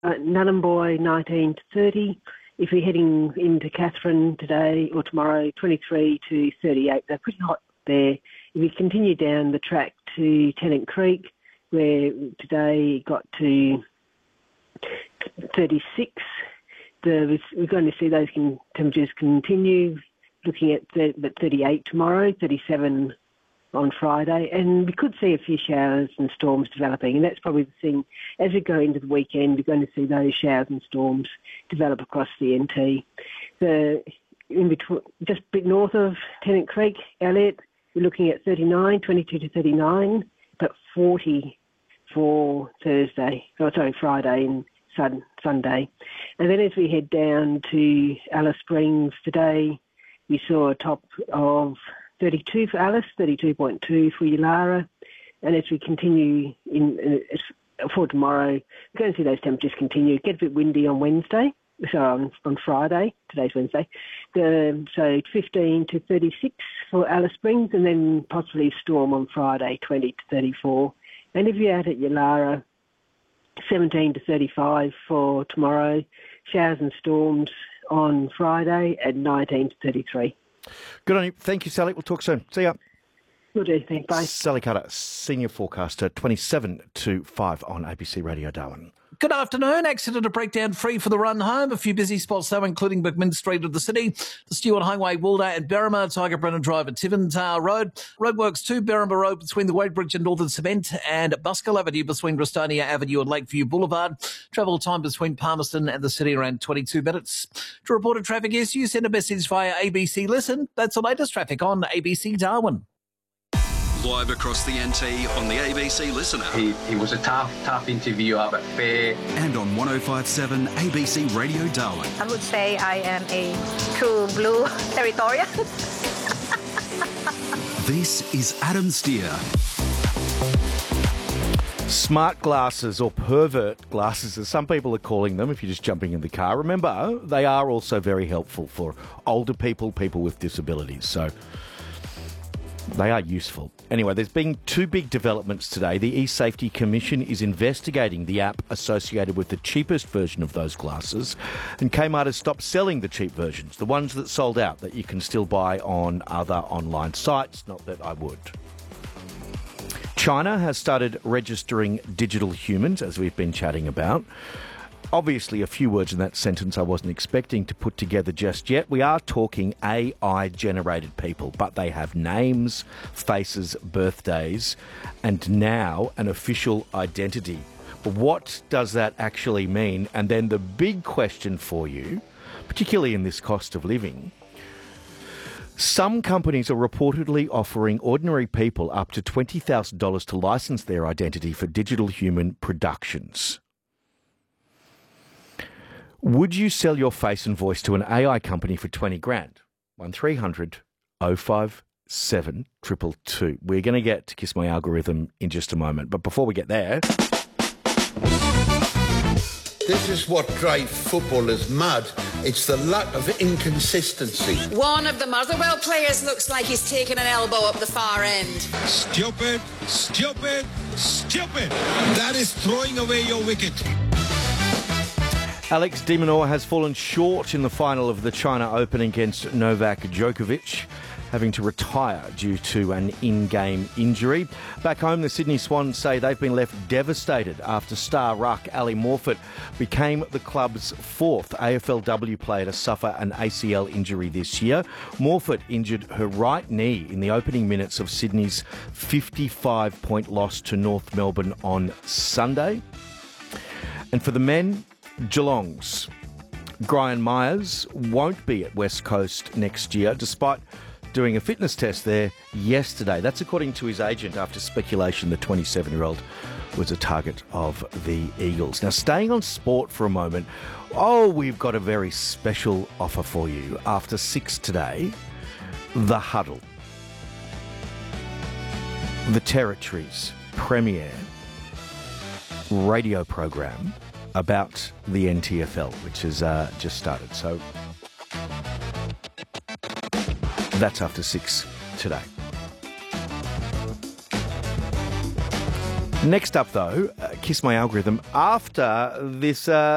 Nhulunbuy 19 to 30. If we're heading into Katherine today or tomorrow, 23 to 38. They're pretty hot there. If we continue down the track to Tennant Creek, where today got to 36, we're going to see those temperatures continue, looking at 38 tomorrow, 37 on Friday, and we could see a few showers and storms developing, and that's probably the thing. As we go into the weekend, we're going to see those showers and storms develop across the NT. In between, just a bit north of Tennant Creek, Elliot, we're looking at 39, 22 to 39, but 40 for Friday and Sunday. And then as we head down to Alice Springs today, we saw a top of 32 for Alice, 32.2 for Yulara. And as we continue for tomorrow, we're going to see those temperatures continue. Get a bit windy on Wednesday, on Friday, today's Wednesday. So 15 to 36 for Alice Springs, and then possibly a storm on Friday, 20 to 34. And if you're out at Yulara, 17 to 35 for tomorrow, showers and storms on Friday, and 19 to 33. Good on you. Thank you, Sally. We'll talk soon. See ya. Will do. Thanks. Bye. Sally Carter, Senior Forecaster, 27 to 5 on ABC Radio Darwin. Good afternoon. Accident at breakdown free for the run home. A few busy spots though, including McMinn Street of the city, the Stewart Highway, Walder and Berrima, Tiger Brennan Drive at Tiventar Road, Roadworks 2, Berrima Road between the Wadebridge and Northern Cement, and Buskell Avenue between Rustonia Avenue and Lakeview Boulevard. Travel time between Palmerston and the city around 22 minutes. To report a traffic issue, send a message via ABC Listen. That's the latest traffic on ABC Darwin. Live across the NT on the ABC Listener. He was a tough interviewer, but fair. And on 105.7 ABC Radio Darwin. I would say I am a true blue territorial. This is Adam Steer. Smart glasses, or pervert glasses as some people are calling them if you're just jumping in the car. Remember, they are also very helpful for older people, people with disabilities. So they are useful. Anyway, there's been two big developments today. The E-Safety Commission is investigating the app associated with the cheapest version of those glasses, and Kmart has stopped selling the cheap versions, the ones that sold out that you can still buy on other online sites. Not that I would. China has started registering digital humans, as we've been chatting about. Obviously, a few words in that sentence I wasn't expecting to put together just yet. We are talking AI-generated people, but they have names, faces, birthdays, and now an official identity. But what does that actually mean? And then the big question for you, particularly in this cost of living, some companies are reportedly offering ordinary people up to $20,000 to license their identity for digital human productions. Would you sell your face and voice to an AI company for 20 grand? 1300 057 222. We're going to get to Kiss My Algorithm in just a moment. But before we get there... This is what drives footballers mad. It's the lack of inconsistency. One of the Motherwell players looks like he's taken an elbow up the far end. Stupid, stupid, stupid. That is throwing away your wicket. Alex de Minaur has fallen short in the final of the China Open against Novak Djokovic, having to retire due to an in-game injury. Back home, the Sydney Swans say they've been left devastated after star ruck Ali Morfitt became the club's fourth AFLW player to suffer an ACL injury this year. Morfitt injured her right knee in the opening minutes of Sydney's 55-point loss to North Melbourne on Sunday. And for the men, Geelong's Brian Myers won't be at West Coast next year, despite doing a fitness test there yesterday. That's according to his agent after speculation the 27-year-old was a target of the Eagles. Now, staying on sport for a moment, we've got a very special offer for you. After 6 today, The Huddle, the Territory's premier radio program about the NTFL, which has just started. So that's after 6 today. Next up, though, Kiss My Algorithm. After this